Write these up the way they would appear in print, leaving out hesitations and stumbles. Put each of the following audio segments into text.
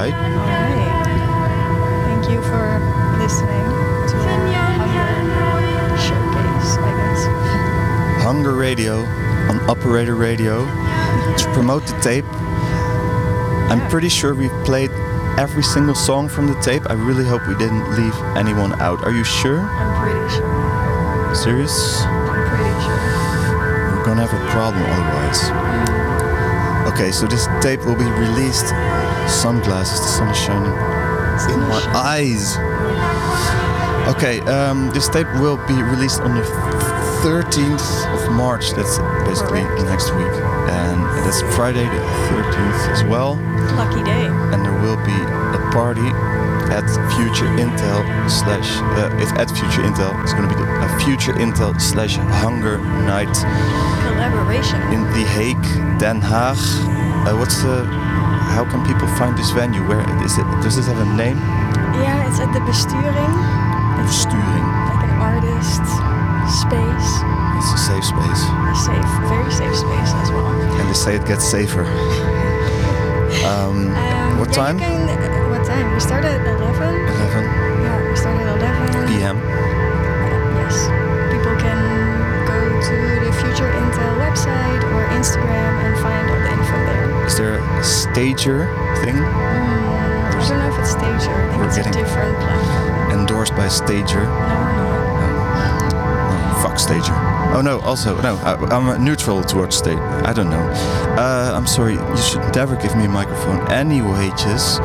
right? All right. Thank you for listening to Hunger Showcase, I guess. Hunger Radio on Operator Radio to promote the tape. I'm pretty sure we've played every single song from the tape. I really hope we didn't leave anyone out. Are you sure? I'm pretty sure. Serious? I'm pretty sure. We're gonna have a problem otherwise. Okay, so this tape will be released. Sunglasses, the sun is shining in my eyes. Okay, this tape will be released on the 13th of March. That's basically next week. And that's Friday the 13th as well. Lucky day. And there will be a party at Future Intel at Future Intel. It's going to be a Future Intel / Hunger Night collaboration in The Hague, Den Haag. How can people find this venue? Where is it? Does it have a name? Yeah, it's at the Besturing. Besturing. Like an artist space. It's a safe space. Very safe space as well. And they say it gets safer. What time? What time? We start at 11. 11. Yeah, we start at 11 p.m. Yes. People can go to the Future Intel website or Instagram and find all the info there. Is there a Stager thing? I don't know if it's Stager. I think it's a different platform. Endorsed by Stager. No, we're not. Fuck Stager. Oh no, I'm neutral towards Stager. I don't know. I'm sorry, you should never give me a microphone any wages.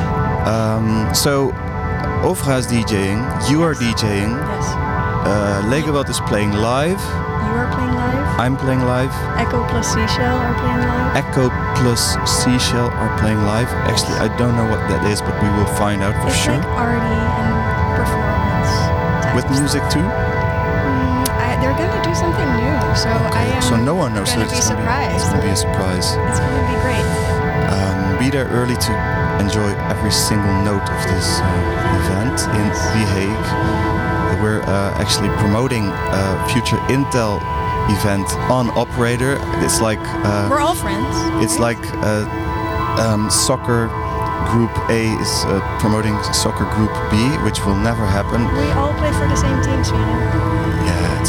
So, Ofra is DJing, you are DJing. Yes. Legeweld is playing live. You are playing live. I'm playing live. Echo plus Seashell are playing live. Echo plus Seashell are playing live. Actually, I don't know what that is, but we will find out for sure. It's like arty and performance type with music stuff. too? They're gonna do something new, so I am. So no one knows. Gonna be surprised. It's gonna be a surprise. It's gonna be great. Be there early to enjoy every single note of this event in The Hague. We're actually promoting a Future Intel event on Operator. It's like we're all friends. It's like soccer group A is promoting soccer group B, which will never happen. We all play for the same team, Sweden. Yeah,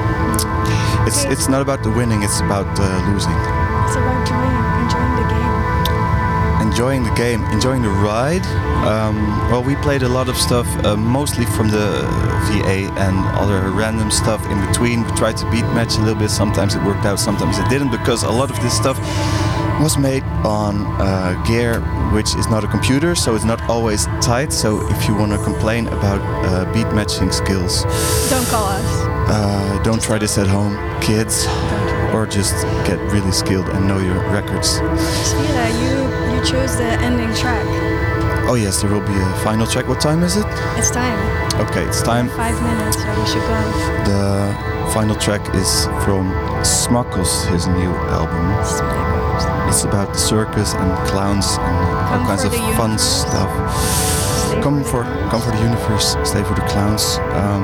it's not about the winning. It's about losing. It's about enjoying the game. Enjoying the game, enjoying the ride. Well, we played a lot of stuff, mostly from the VA and other random stuff in between. We tried to beat match a little bit. Sometimes it worked out, sometimes it didn't, because a lot of this stuff was made on gear which is not a computer, so it's not always tight. So if you want to complain about beat matching skills, don't call us. Don't try this at home, kids, or just get really skilled and know your records. Svira, you chose the ending track. Oh yes, there will be a final track. What time is it? It's time. Okay, it's time. 5 minutes, so we should go. The final track is from Smakkels, his new album. It's about the circus and clowns and all kinds of fun stuff. Come for the universe, stay for the clowns.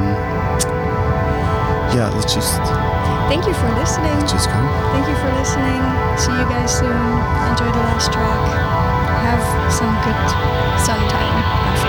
Yeah, let's just... Thank you for listening. Just go. Thank you for listening. See you guys soon. Enjoy the last track. Have some good sun time.